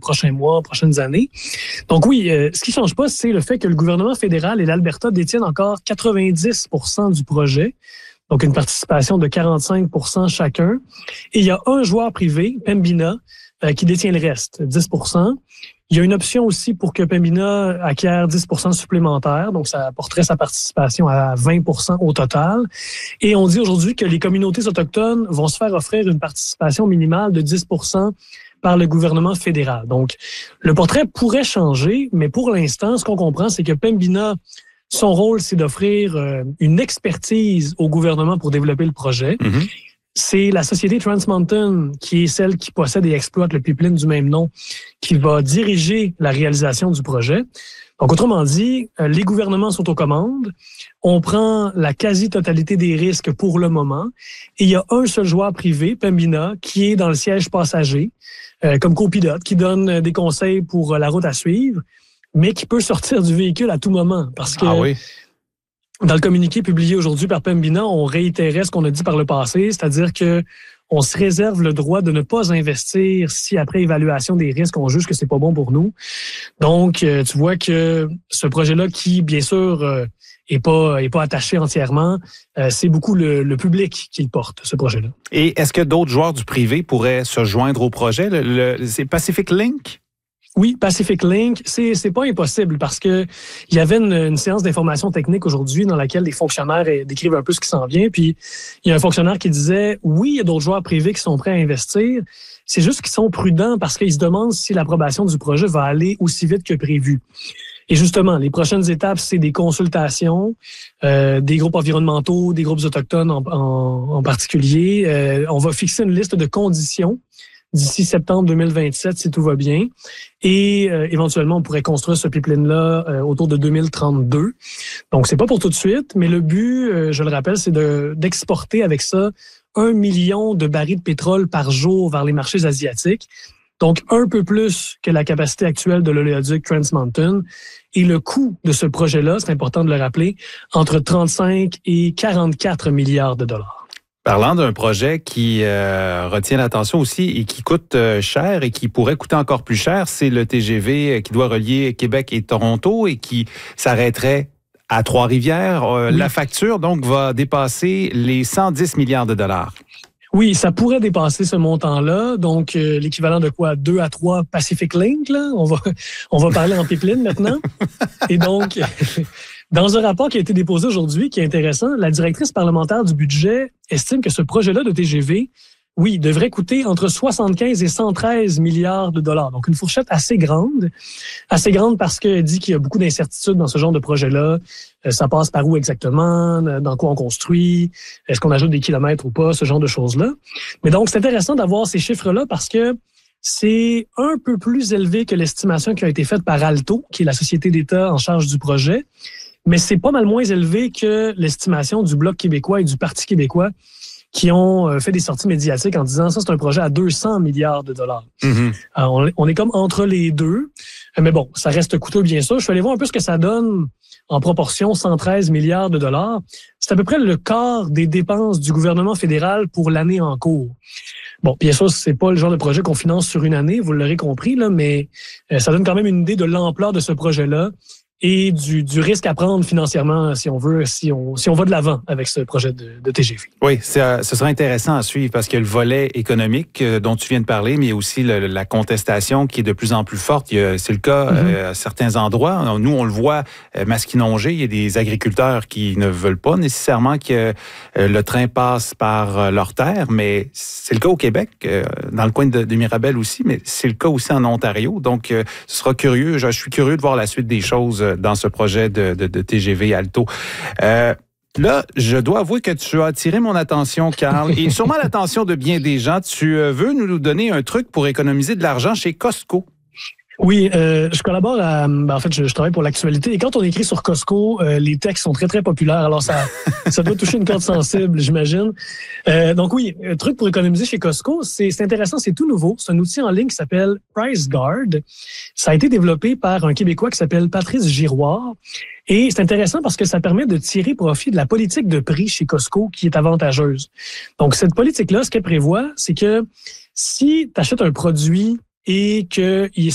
prochains mois, prochaines années. Donc oui, ce qui change pas, c'est le fait que le gouvernement fédéral et l'Alberta détiennent encore 90% du projet. Donc, une participation de 45% chacun. Et il y a un joueur privé, Pembina, qui détient le reste, 10%. Il y a une option aussi pour que Pembina acquiert 10% supplémentaire. Donc, ça porterait sa participation à 20% au total. Et on dit aujourd'hui que les communautés autochtones vont se faire offrir une participation minimale de 10% par le gouvernement fédéral. Donc, le portrait pourrait changer, mais pour l'instant, ce qu'on comprend, c'est que Pembina, son rôle, c'est d'offrir une expertise au gouvernement pour développer le projet. Mm-hmm. C'est la société Trans Mountain, qui est celle qui possède et exploite le pipeline du même nom, qui va diriger la réalisation du projet. Donc, autrement dit, les gouvernements sont aux commandes. On prend la quasi-totalité des risques pour le moment. Et il y a un seul joueur privé, Pembina, qui est dans le siège passager, comme copilote, qui donne des conseils pour la route à suivre, mais qui peut sortir du véhicule à tout moment. Parce que dans le communiqué publié aujourd'hui par Pembina, on réitérait ce qu'on a dit par le passé, c'est-à-dire que on se réserve le droit de ne pas investir si, après évaluation des risques, on juge que c'est pas bon pour nous. Donc, tu vois que ce projet-là, qui, bien sûr, est pas attaché entièrement, c'est beaucoup le public qui le porte, ce projet-là. Et est-ce que d'autres joueurs du privé pourraient se joindre au projet? C'est Pacific Link? Oui, Pacific Link, c'est pas impossible parce que il y avait une séance d'information technique aujourd'hui dans laquelle les fonctionnaires décrivent un peu ce qui s'en vient. Puis il y a un fonctionnaire qui disait oui, il y a d'autres joueurs privés qui sont prêts à investir. C'est juste qu'ils sont prudents parce qu'ils se demandent si l'approbation du projet va aller aussi vite que prévu. Et justement, les prochaines étapes, c'est des consultations, des groupes environnementaux, des groupes autochtones en particulier. On va fixer une liste de conditions d'ici septembre 2027, si tout va bien. Et éventuellement, on pourrait construire ce pipeline-là autour de 2032. Donc, c'est pas pour tout de suite, mais le but, je le rappelle, c'est d'exporter avec ça 1 million de barils de pétrole par jour vers les marchés asiatiques. Donc, un peu plus que la capacité actuelle de l'oléoduc Trans Mountain. Et le coût de ce projet-là, c'est important de le rappeler, entre 35 et 44 milliards de dollars. Parlant d'un projet qui retient l'attention aussi et qui coûte cher et qui pourrait coûter encore plus cher, c'est le TGV qui doit relier Québec et Toronto et qui s'arrêterait à Trois-Rivières. Oui. La facture, donc, va dépasser les 110 milliards de dollars. Oui, ça pourrait dépasser ce montant-là. Donc, l'équivalent de quoi? 2 à 3 Pacific Link, là? On va parler en pipeline maintenant. Et donc... Dans un rapport qui a été déposé aujourd'hui, qui est intéressant, la directrice parlementaire du budget estime que ce projet-là de TGV, oui, devrait coûter entre 75 et 113 milliards de dollars. Donc, une fourchette assez grande parce qu'elle dit qu'il y a beaucoup d'incertitudes dans ce genre de projet-là. Ça passe par où exactement? Dans quoi on construit? Est-ce qu'on ajoute des kilomètres ou pas? Ce genre de choses-là. Mais donc, c'est intéressant d'avoir ces chiffres-là parce que c'est un peu plus élevé que l'estimation qui a été faite par Alto, qui est la société d'État en charge du projet. Mais c'est pas mal moins élevé que l'estimation du Bloc québécois et du Parti québécois qui ont fait des sorties médiatiques en disant ça, c'est un projet à 200 milliards de dollars. Mm-hmm. Alors, on est comme entre les deux. Mais bon, ça reste coûteux, bien sûr. Je suis allé voir un peu ce que ça donne en proportion, 113 milliards de dollars. C'est à peu près le quart des dépenses du gouvernement fédéral pour l'année en cours. Bon, bien sûr, c'est pas le genre de projet qu'on finance sur une année, vous l'aurez compris, là, mais ça donne quand même une idée de l'ampleur de ce projet-là et du risque à prendre financièrement si on veut, si on va de l'avant avec ce projet de TGV. Oui, ce sera intéressant à suivre parce qu'il y a le volet économique dont tu viens de parler, mais il y a aussi la contestation qui est de plus en plus forte. C'est le cas à certains endroits. Nous, on le voit, Masquinongé, il y a des agriculteurs qui ne veulent pas nécessairement que le train passe par leur terre, mais c'est le cas au Québec, dans le coin de Mirabel aussi, mais c'est le cas aussi en Ontario. Donc, ce sera curieux. Je suis curieux de voir la suite des choses dans ce projet de TGV Alto. Là, je dois avouer que tu as attiré mon attention, Carl, et sûrement l'attention de bien des gens. Tu veux nous donner un truc pour économiser de l'argent chez Costco. Oui, je collabore en fait, je travaille pour l'actualité. Et quand on écrit sur Costco, les textes sont très, très populaires. Alors, ça doit toucher une corde sensible, j'imagine. Donc oui, un truc pour économiser chez Costco, c'est intéressant, c'est tout nouveau. C'est un outil en ligne qui s'appelle PriceGuard. Ça a été développé par un Québécois qui s'appelle Patrice Giroir. Et c'est intéressant parce que ça permet de tirer profit de la politique de prix chez Costco qui est avantageuse. Donc, cette politique-là, ce qu'elle prévoit, c'est que si tu achètes un produit et que